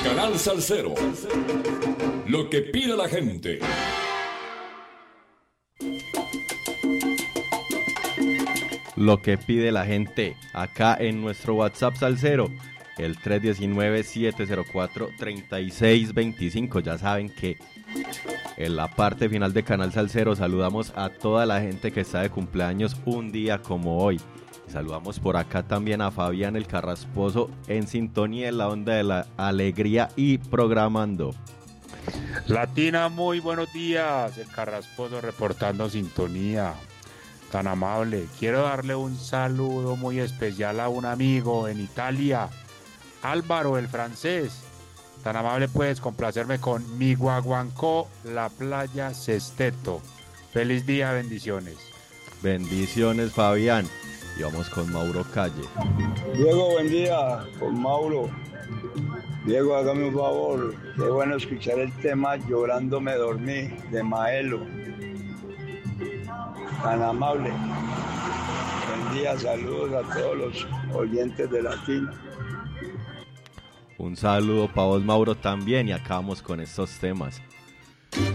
Canal Salsero. Lo que pide la gente. Lo que pide la gente acá en nuestro WhatsApp Salsero, el 319-704-3625. Ya saben que en la parte final de Canal Salsero saludamos a toda la gente que está de cumpleaños un día como hoy. Saludamos por acá también a Fabián el Carrasposo en sintonía en la onda de la alegría y programando. Latina, muy buenos días. El Carrasposo reportando sintonía. Tan amable. Quiero darle un saludo muy especial a un amigo en Italia, Álvaro el francés. Tan amable puedes complacerme con Mi Guaguancó, la playa Sesteto. Feliz día, bendiciones. Bendiciones, Fabián. Y vamos con Mauro Calle. Diego, buen día, con Mauro. Diego, hágame un favor. Qué bueno escuchar el tema Llorando me dormí, de Maelo. Tan amable. Buen día, saludos a todos los oyentes de Latina. Un saludo para vos, Mauro, también. Y acabamos con estos temas.